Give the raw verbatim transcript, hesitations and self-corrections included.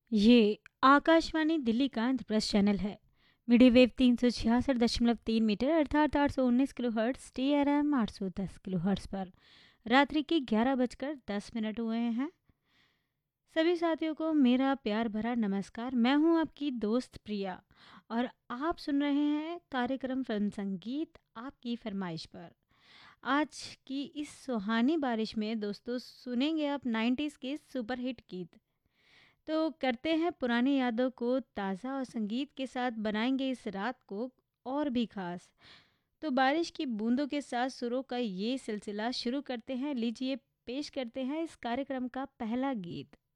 ये आकाशवाणी दिल्ली का इंद्रप्रस्थ चैनल है। मीडियम वेव तीन सौ छियासठ दशमलव तीन मीटर अर्थात आठ सौ उन्नीस kilo hertz, T R M आठ सौ दस किलो हर्ट्स पर रात्रि के ग्यारह बजकर दस मिनट हुए हैं। सभी साथियों को मेरा प्यार भरा नमस्कार। मैं हूं आपकी दोस्त प्रिया और आप सुन रहे हैं कार्यक्रम फिल्म संगीत आपकी फरमाइश पर। आज की इस सुहानी बारिश में दोस्तों सुनेंगे आप नाइन्टीज़ के सुपरहिट गीत। तो करते हैं पुरानी यादों को ताज़ा और संगीत के साथ बनाएंगे इस रात को और भी खास। तो बारिश की बूंदों के साथ सुरों का ये सिलसिला शुरू करते हैं। लीजिए पेश करते हैं इस कार्यक्रम का पहला गीत।